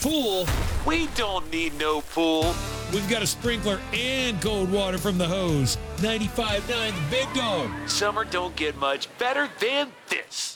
pool. We don't need no pool. We've got a sprinkler and cold water from the hose. 95.9 The Big Dog. Summer don't get much better than this.